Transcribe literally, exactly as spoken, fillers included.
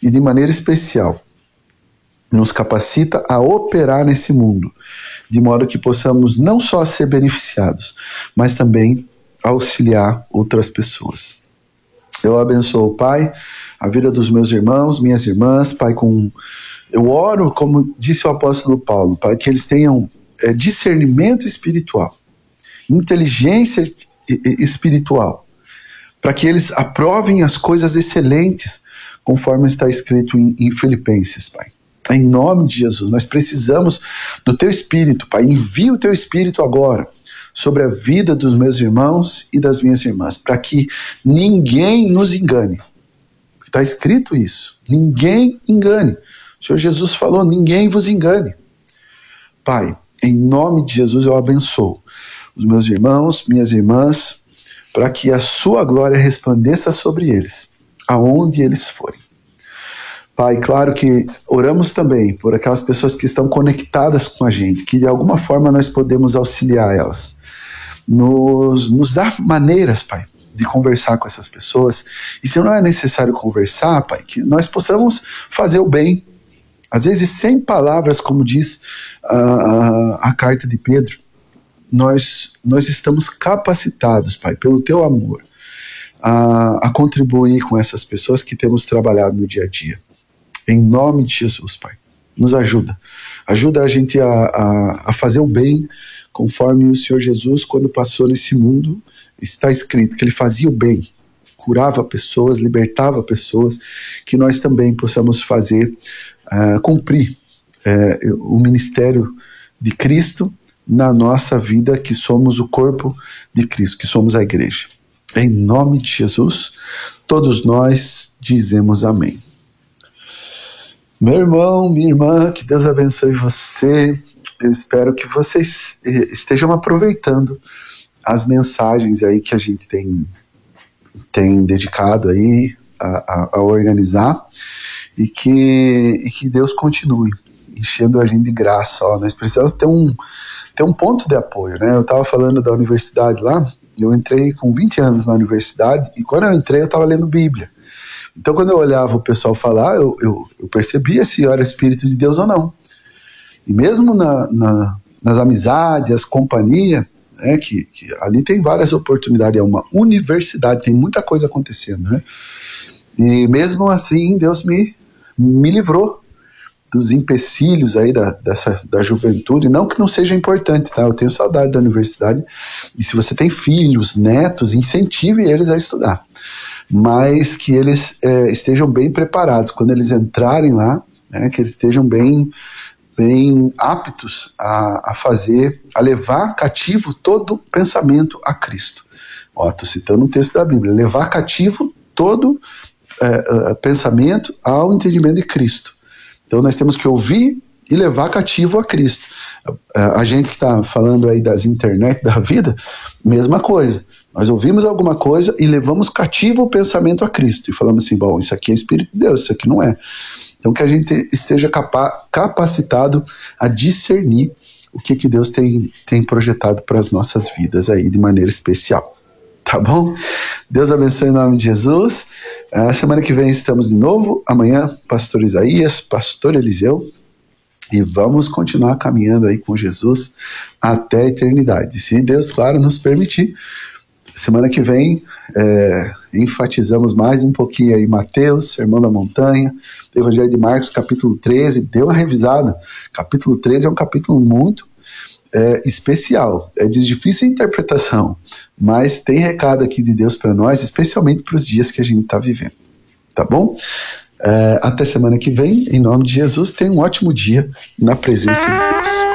e de maneira especial nos capacita a operar nesse mundo, de modo que possamos não só ser beneficiados, mas também auxiliar outras pessoas. Eu abençoo, Pai, a vida dos meus irmãos, minhas irmãs, Pai, com... eu oro, como disse o apóstolo Paulo, para que eles tenham é, discernimento espiritual, inteligência espiritual, para que eles aprovem as coisas excelentes, conforme está escrito em, em Filipenses, Pai. Em nome de Jesus, nós precisamos do Teu Espírito, Pai. Envia o Teu Espírito agora sobre a vida dos meus irmãos e das minhas irmãs, para que ninguém nos engane. Está escrito isso. Ninguém engane. O Senhor Jesus falou, ninguém vos engane. Pai, em nome de Jesus eu abençoo os meus irmãos, minhas irmãs, para que a sua glória resplandeça sobre eles, aonde eles forem. Pai, claro que oramos também por aquelas pessoas que estão conectadas com a gente, que de alguma forma nós podemos auxiliar elas. Nos, nos dá maneiras, Pai, de conversar com essas pessoas. E se não é necessário conversar, Pai, que nós possamos fazer o bem. Às vezes, sem palavras, como diz a, a, a carta de Pedro, nós, nós estamos capacitados, Pai, pelo Teu amor, a, a contribuir com essas pessoas que temos trabalhado no dia a dia. Em nome de Jesus, Pai, nos ajuda. Ajuda a gente a, a, a fazer o bem, conforme o Senhor Jesus, quando passou nesse mundo, está escrito que Ele fazia o bem, curava pessoas, libertava pessoas, que nós também possamos fazer, uh, cumprir uh, o ministério de Cristo na nossa vida, que somos o corpo de Cristo, que somos a igreja. Em nome de Jesus, todos nós dizemos amém. Meu irmão, minha irmã, que Deus abençoe você. Eu espero que vocês estejam aproveitando as mensagens aí que a gente tem, tem dedicado aí a, a, a organizar, e que, e que Deus continue enchendo a gente de graça. Ó, nós precisamos ter um, ter um ponto de apoio, né? Eu estava falando da universidade lá, eu entrei com vinte anos na universidade, e quando eu entrei eu estava lendo Bíblia. Então, quando eu olhava o pessoal falar, eu, eu, eu percebia se era Espírito de Deus ou não. E mesmo na, na, nas amizades, as companhias, né, que, que ali tem várias oportunidades, é uma universidade, tem muita coisa acontecendo, né? E mesmo assim, Deus me, me livrou dos empecilhos aí da, dessa, da juventude. Não que não seja importante, tá? Eu tenho saudade da universidade. E se você tem filhos, netos, incentive eles a estudar. Mas que eles é, estejam bem preparados quando eles entrarem lá, né, que eles estejam bem, bem aptos a, a fazer, a levar cativo todo pensamento a Cristo. Estou citando um texto da Bíblia, levar cativo todo é, é, pensamento ao entendimento de Cristo. Então nós temos que ouvir e levar cativo a Cristo. A, a gente que está falando aí das internet da vida, mesma coisa. Nós ouvimos alguma coisa e levamos cativo o pensamento a Cristo. E falamos assim, bom, isso aqui é Espírito de Deus, isso aqui não é. Então que a gente esteja capa- capacitado a discernir o que, que Deus tem, tem projetado para as nossas vidas aí de maneira especial. Tá bom? Deus abençoe em nome de Jesus. A semana que vem estamos de novo. Amanhã, pastor Isaías, pastor Eliseu. E vamos continuar caminhando aí com Jesus até a eternidade. Se Deus, claro, nos permitir. Semana que vem, é, enfatizamos mais um pouquinho aí Mateus, Sermão da Montanha, Evangelho de Marcos, capítulo treze, dê uma revisada. Capítulo treze é um capítulo muito é, especial, é de difícil interpretação, mas tem recado aqui de Deus para nós, especialmente para os dias que a gente está vivendo. Tá bom? É, até semana que vem, em nome de Jesus, tenha um ótimo dia na presença de Deus.